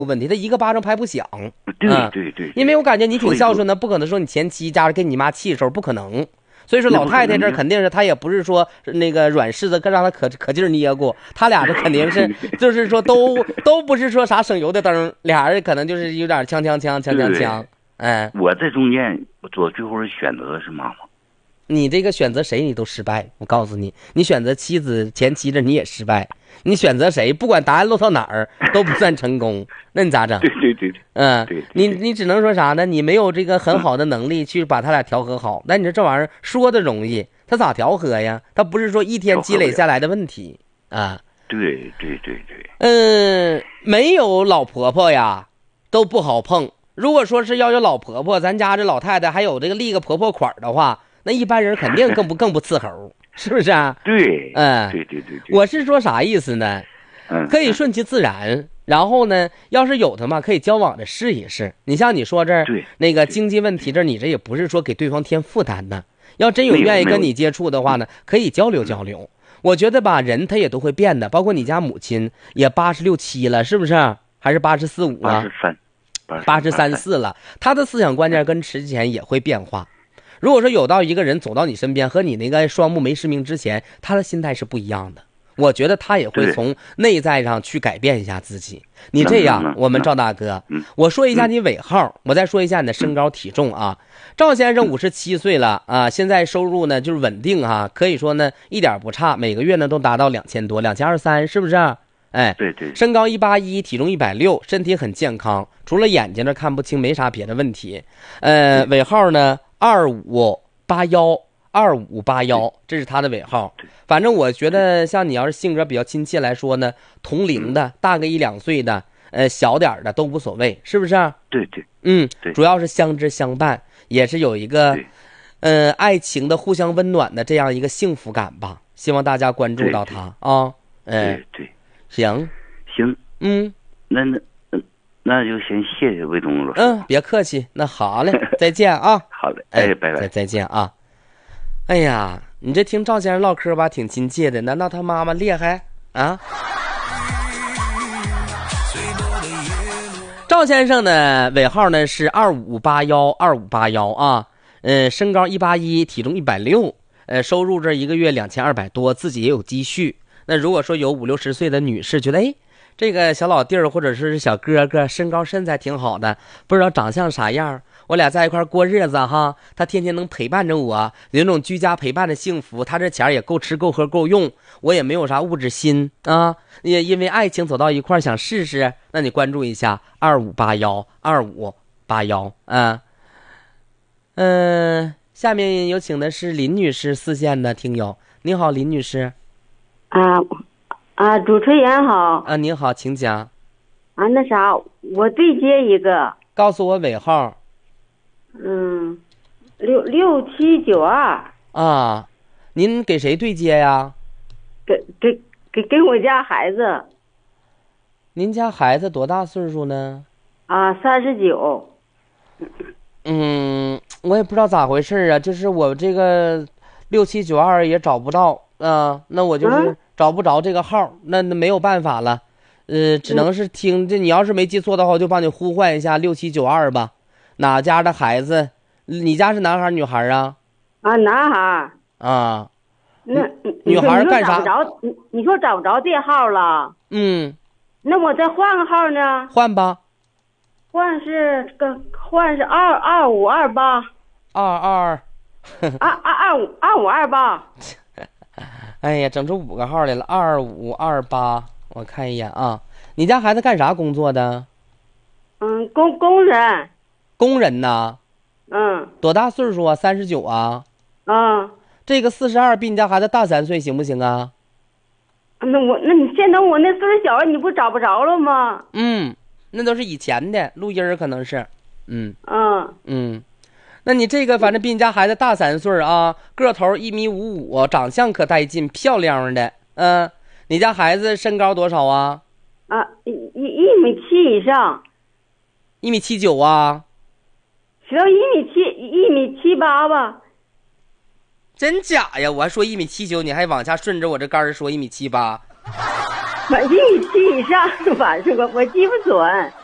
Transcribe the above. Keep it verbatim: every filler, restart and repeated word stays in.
问题，他一个巴掌拍不响。 对嗯、 对对， 因为我感觉你挺孝顺的，不可能说你前妻家跟你妈气受，不可能。所以说老太太这肯定是她也不是说那个软柿子更让她可可劲儿捏过，他俩这肯定是就是说都都不是说啥省油的灯，俩人可能就是有点枪枪枪枪枪枪。哎， 我在中间做最后的选择是妈妈。 你这个选择谁你都失败，我告诉你，你选择妻子前妻这你也失败，你选择谁不管答案落到哪儿都不算成功，那你咋整？ 对对对对， 嗯， 对对对你你只能说啥呢？你没有这个很好的能力去把他俩调和好。那、嗯、你说这玩意儿说的容易，他咋调和呀？他不是说一天积累下来的问题啊。 对对对对。 嗯，没有老婆婆呀，都不好碰。如果说是要有老婆婆，咱家这老太太还有这个立个婆婆款的话，那一般人肯定更不更不伺候，是不是啊？ 对， 嗯， 对对对对。 我是说啥意思呢？ 嗯， 可以顺其自然。然后呢，要是有的嘛，可以交往着试一试。你像你说这儿那个经济问题，这你这也不是说给对方添负担呢。要真有愿意跟你接触的话呢，可以交流交流。我觉得吧，人他也都会变的，包括你家母亲也八十六七了，是不是？还是八十四五啊？ 八十三， 八十三四了。他的思想观念跟之前也会变化。如果说有到一个人走到你身边，和你那个双目没失明之前，他的心态是不一样的。我觉得他也会从内在上去改变一下自己。你这样，我们赵大哥，我说一下你尾号，我再说一下你的身高体重啊。赵先生五十七岁了啊，现在收入呢就是稳定哈、啊，可以说呢一点不差，每个月呢都达到两千多，两千二三，是不是？哎， 对对。 身高一八一，体重一百六，身体很健康，除了眼睛这看不清，没啥别的问题。呃，尾号呢二五八幺。二五八幺，这是他的尾号。反正我觉得，像你要是性格比较亲切来说呢，同龄的、大个一两岁的、呃小点的都无所谓，是不是？ 对对， 嗯， 对， 主要是相知相伴，也是有一个，呃，爱情的互相温暖的这样一个幸福感吧。希望大家关注到他啊。哎， 对对， 行行， 嗯， 那那那就先谢谢魏东老师。 嗯，别客气，那好嘞，再见啊。 好嘞，哎，拜拜， 再再见啊。哎呀，你这听赵先生唠嗑吧，挺亲切的。难道他妈妈厉害啊？赵先生呢，尾号呢是二五八幺二五八幺啊，呃，身高一八一，体重一百六，呃，收入这一个月两千二百多，自己也有积蓄。那如果说有五六十岁的女士觉得，哎，这个小老弟儿或者是小哥哥，身高身材挺好的，不知道长相啥样。我俩在一块过日子哈，他天天能陪伴着我，有那种居家陪伴的幸福。他这钱也够吃够喝够用，我也没有啥物质心啊。也因为爱情走到一块想试试，那你关注一下二五八幺二五八幺啊。嗯、呃，下面有请的是林女士，四线的听友。你好，林女士。 啊啊，主持人好。 啊，您好，请讲。 啊，那啥，我对接一个。 告诉我尾号。 嗯，六六七九二啊，您给谁对接呀？ 给给给给我家孩子。 您家孩子多大岁数呢？ 啊，三十九。 嗯，我也不知道咋回事啊，就是我这个六七九二也找不到啊，那我就是找不着这个号，那那没有办法了，呃，只能是听这。你要是没记错的话，我就帮你呼唤一下六七九二吧。哪家的孩子？你家是男孩女孩啊？ 啊，男孩。 啊， 那女孩干啥？ 你说找不着，你你说找不着这号了？ 嗯， 那我再换个号呢？ 换吧。 换是个换是二二五二八。 二二。 二二二五二五二八。 哎呀，整出五个号来了，二五二八。我看一眼啊，你家孩子干啥工作的？ 嗯，工工人。 工人呐， 嗯， 多大岁数啊？三十九啊。 啊， 这个四十二比你家孩子大三岁，行不行啊？ 那我那你现在我那岁数小，你不找不着了吗？ 嗯，那都是以前的录音可能是，嗯嗯嗯，那你这个反正比你家孩子大三岁啊，个头一米五五，长相可带劲，漂亮的。嗯，你家孩子身高多少啊？ 啊，一一一米七以上。 一米七九啊。 只要一米七一米七八吧。 真假呀？我还说一米七九，你还往下顺着我这杆儿说一米七八。 一米七以上，反正我我记不准。